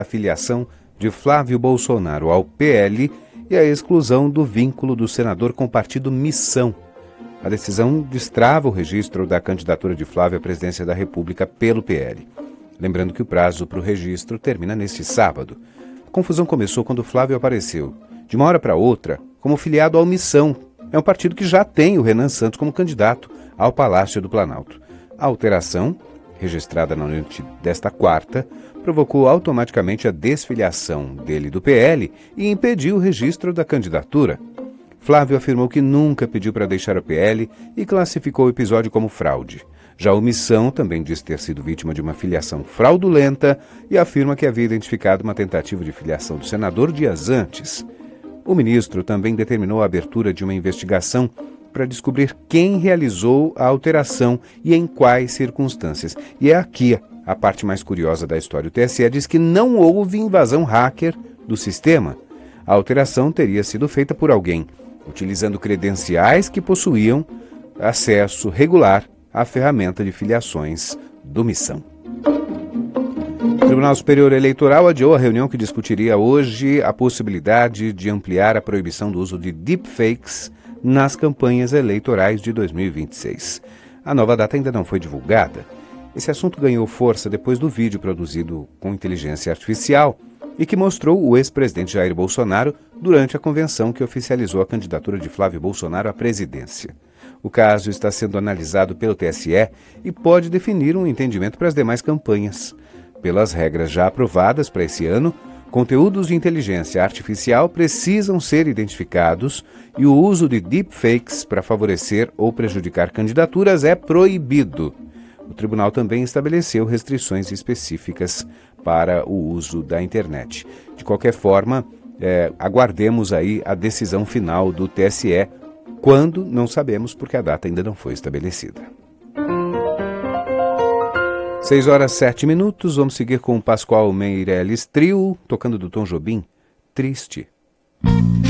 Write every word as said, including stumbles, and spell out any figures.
a filiação de Flávio Bolsonaro ao P L e a exclusão do vínculo do senador com o partido Missão. A decisão destrava o registro da candidatura de Flávio à presidência da República pelo P L. Lembrando que o prazo para o registro termina neste sábado. A confusão começou quando Flávio apareceu, de uma hora para outra, como filiado ao Missão. É um partido que já tem o Renan Santos como candidato ao Palácio do Planalto. A alteração, registrada na noite desta quarta, provocou automaticamente a desfiliação dele do P L e impediu o registro da candidatura. Flávio afirmou que nunca pediu para deixar o P L e classificou o episódio como fraude. Já o Missão também diz ter sido vítima de uma filiação fraudulenta e afirma que havia identificado uma tentativa de filiação do senador dias antes. O ministro também determinou a abertura de uma investigação para descobrir quem realizou a alteração e em quais circunstâncias. E é aqui a parte mais curiosa da história. O T S E diz que não houve invasão hacker do sistema. A alteração teria sido feita por alguém, utilizando credenciais que possuíam acesso regular à ferramenta de filiações do Missão. O Tribunal Superior Eleitoral adiou a reunião que discutiria hoje a possibilidade de ampliar a proibição do uso de deepfakes nas campanhas eleitorais de dois mil e vinte e seis. A nova data ainda não foi divulgada. Esse assunto ganhou força depois do vídeo produzido com inteligência artificial e que mostrou o ex-presidente Jair Bolsonaro durante a convenção que oficializou a candidatura de Flávio Bolsonaro à presidência. O caso está sendo analisado pelo T S E e pode definir um entendimento para as demais campanhas. Pelas regras já aprovadas para esse ano, conteúdos de inteligência artificial precisam ser identificados e o uso de deepfakes para favorecer ou prejudicar candidaturas é proibido. O tribunal também estabeleceu restrições específicas para o uso da internet. De qualquer forma, é, aguardemos aí a decisão final do T S E, quando não sabemos porque a data ainda não foi estabelecida. seis horas sete minutos, vamos seguir com o Pascoal Meirelles Trio, tocando do Tom Jobim, Triste.